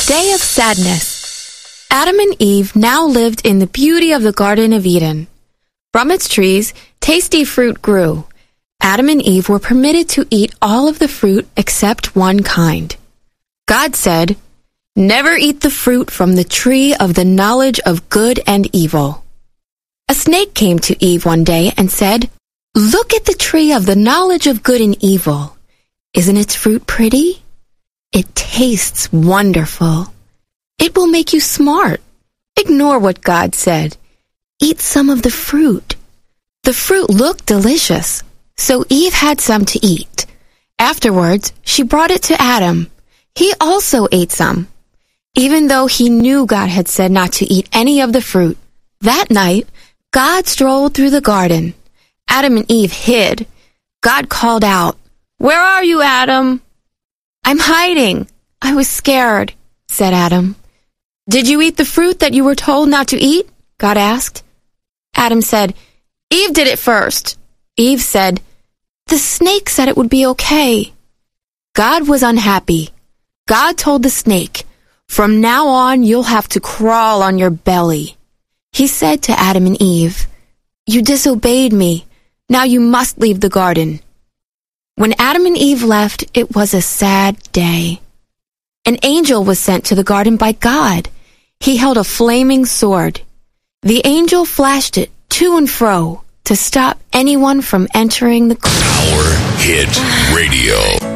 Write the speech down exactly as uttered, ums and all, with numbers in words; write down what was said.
Day of Sadness. Adam and Eve now lived in the beauty of the Garden of Eden. From its trees, tasty fruit grew. Adam and Eve were permitted to eat all of the fruit except one kind. God said, "Never eat the fruit from the tree of the knowledge of good and evil." A snake came to Eve one day and said, "Look at the tree of the knowledge of good and evil. Isn't its fruit pretty? It tastes wonderful. It will make you smart. Ignore what God said. Eat some of the fruit." The fruit looked delicious, so Eve had some to eat. Afterwards, she brought it to Adam. He also ate some, even though he knew God had said not to eat any of the fruit. That night, God strolled through the garden. Adam and Eve hid. God called out, "Where are you, Adam?" "I'm hiding. I was scared," said Adam. "Did you eat the fruit that you were told not to eat?" God asked. Adam said, "Eve did it first." Eve said, "The snake said it would be okay." God was unhappy. God told the snake, "From now on, you'll have to crawl on your belly." He said to Adam and Eve, "You disobeyed me. Now you must leave the garden." When Adam and Eve left, it was a sad day. An angel was sent to the garden by God. He held a flaming sword. The angel flashed it to and fro to stop anyone from entering the garden. Power Hit Radio.